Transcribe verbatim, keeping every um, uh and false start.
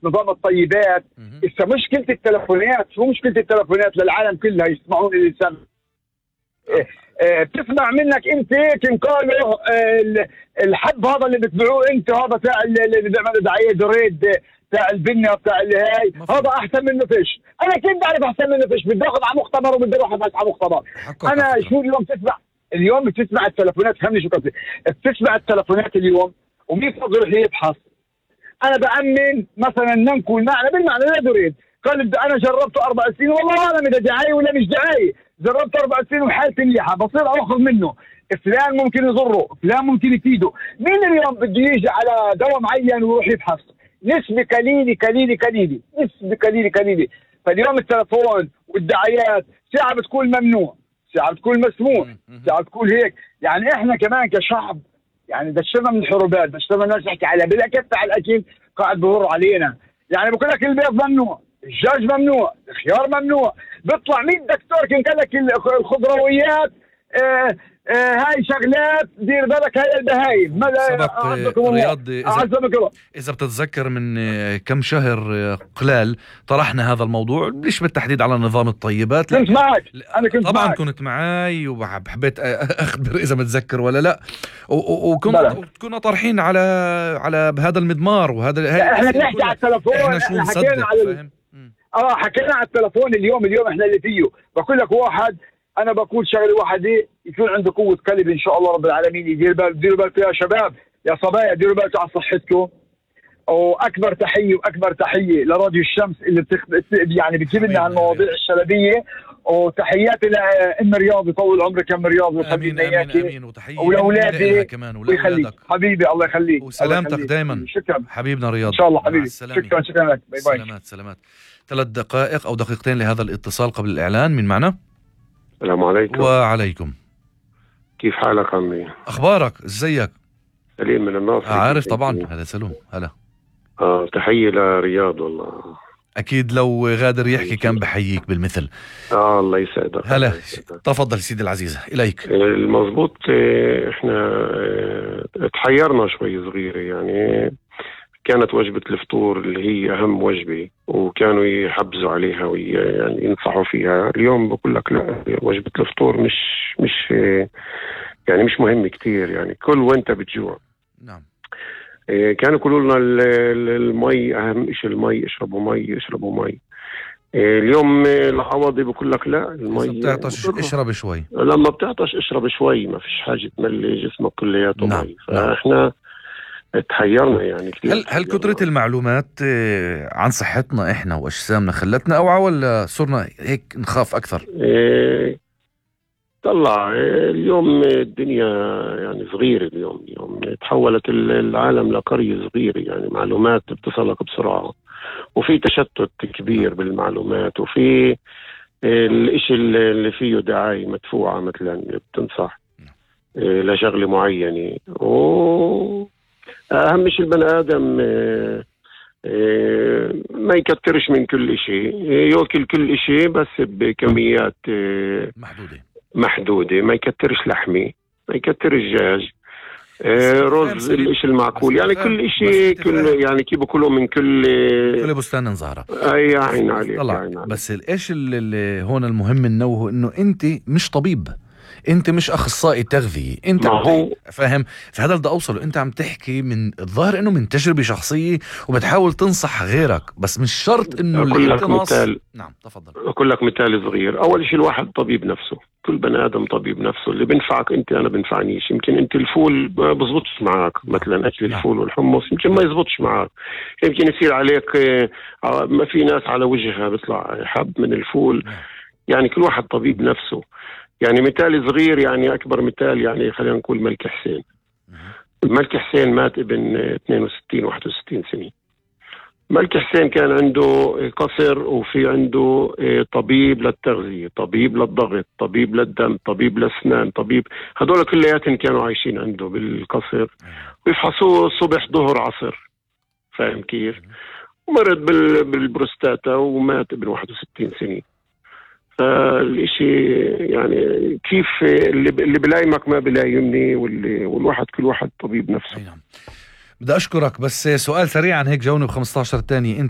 نظام الطيبات. إذا مشكلة التلفونات، شو مشكلة التلفونات للعالم كلها يسمعون الإنسان. إيه إيه بتسمع منك انت كنقالوا الحب هذا اللي بتبيعوه انت، هذا تاع اللي بيعملوا دعايه دريد تاع البنيه بتاع اللي هاي، هذا احسن منه فيش. انا كيف بعرف احسن منه فيش؟ بدي اخذ على مختبر وبدي اروح ابحث على مختبر. انا شو اليوم بتسمع اليوم بتسمع التلفونات، خليني شو قصدي، بتسمع التلفونات اليوم ومين فاضي يروح يبحث. انا بامن مثلا ننقل معنا بالمعنى لا دريد، قال انا جربته اربع سنين والله ما اعلم اذا دعايه ولا مش دعايه، جربت اربع سنين وحالتي منيحه، بصير اخذ منه فلان ممكن يضره، فلان ممكن يفيده. مين اليوم بده يجي على دواء معين ويروح يبحث؟ نسبه قليله قليله قليله، نسبه قليله قليله. فاليوم التلفون والدعايات ساعه بتكون ممنوع، ساعه بتكون مسموح، ساعه بتكون هيك. يعني احنا كمان كشعب يعني دشرنا من الحروبات، دشرنا الناس تحكي على بالاكل على الاكل قاعد بمر علينا. يعني بقول لك البيض ممنوع، الدجاج ممنوع، الخيار ممنوع، بيطلع مية دكتور كان قال لك الخضرويات آه آه هاي شغلات دير بالك هاي البهايم. سبق رياض إذا, إذا بتتذكر من كم شهر قلال طرحنا هذا الموضوع، ليش بالتحديد على نظام الطيبات. كنت معك أنا كنت طبعا معك. كنت معي وحبيت أخبر إذا متذكر ولا لا، وكنا كنا طرحين على على بهذا المضمار وهذا. احنا بنحكي على التلفون، احنا شو نصدق على اه حكينا على التلفون اليوم اليوم احنا اللي فيه. بقول لك واحد، انا بقول شغله واحده، يكون عنده قوه قلب ان شاء الله رب العالمين، يدير بال ديروا بالكم يا شباب يا صبايا، ديروا بالكم على صحتكم. واكبر تحيه واكبر تحيه لراديو الشمس اللي بتخ... يعني بتجيب لنا المواضيع الشبابيه، وتحياتي لام رياض يطول عمرك ام رياض ويخلي لنا اياك، وتحيه ولاولادي كمان ويخليك حبيبي الله يخليك وسلامتك دائما. شكرا حبيبنا رياض ان شاء الله حبيبي، شكرا شكرا لك. باي باي. سلامات سلامات. ثلاث دقائق او دقيقتين لهذا الاتصال قبل الاعلان. من معنا؟ السلام عليكم. وعليكم. كيف حالك عمي؟ اخبارك ازيك؟ سليم من الناصر. عارف طبعا. هلا سلوم. هلا اه تحيه لرياض والله. اكيد لو غادر يحكي كان بحييك بالمثل. اه الله يسعدك. هلا تفضل سيدي العزيز اليك. المضبوط احنا تحيرنا شوي صغيره، يعني كانت وجبة الفطور اللي هي أهم وجبة وكانوا يحبزوا عليها ويعني ينصحوا فيها. اليوم بقول لك لا، وجبة الفطور مش مش يعني مش مهم كتير، يعني كل وانت بتجوع. نعم. كانوا يقولوا لنا المي أهم إشي، المي اشربوا مي اشربوا مي. اليوم العوضي بقول لك لا، المي بتعطش اشرب شوي، لما بتعطش اشرب شوي، ما فيش حاجة تملي جسمك كلياته نعم. مي. فاحنا تحيرنا يعني كثير. هل هل كثرة المعلومات عن صحتنا احنا واجسامنا خلتنا اوعى، ولا صرنا هيك نخاف اكثر؟ إيه طلع اليوم الدنيا يعني صغيرة، اليوم اليوم تحولت العالم لقرية صغيرة، يعني معلومات بتصلك بسرعة وفي تشتت كبير بالمعلومات، وفي الاشي اللي فيه دعاية مدفوعة مثلا بتنصح لشغلة معينة. و أهم شيء البني آدم ما يكترش من كل شيء، يأكل كل شيء بس بكميات محدودة محدودة، ما يكترش لحمة، ما يكترش دجاج، رز الاشي المعقول، يعني كل اشي كل يعني كيف بقولوا من كل كل بستان زهرة. اي عين عليك. بس الايش اللي هون المهم انه انه انت مش طبيب، انت مش اخصائي تغذية، انت هو فاهم. فهذا اللي اوصله، انت عم تحكي من الظاهر انه من تجربة شخصية وبتحاول تنصح غيرك، بس مش شرط انه اللي انت مثال. نعم تفضل. اقول لك مثال صغير. اول شيء الواحد طبيب نفسه، كل بني ادم طبيب نفسه، اللي بنفعك انت انا بنفعنيش. يمكن انت الفول بزبطش معك، مثلا اكل الفول والحمص يمكن ما يزبطش معك، يمكن يصير عليك ما في ناس على وجهها بيطلع حب من الفول. يعني كل واحد طبيب نفسه. يعني مثال صغير، يعني أكبر مثال، يعني خلينا نقول ملك حسين. الملك حسين مات ابن اثنين وستين واحد وستين سنة. ملك حسين كان عنده قصر، وفي عنده طبيب للتغذية، طبيب للضغط، طبيب للدم، طبيب للأسنان، طبيب، هذول كلياتهم كانوا عايشين عنده بالقصر ويفحصوه الصبح ظهر عصر، فاهم كيف؟ ومرض بالبروستاتا ومات ابن واحد وستين سنة. فالشيء يعني كيف اللي اللي بلايمك ما بلايمني، واللي والواحد كل واحد طبيب نفسه. بدي أشكرك، بس سؤال سريعا هيك جاوني ب خمسة عشر ثانية.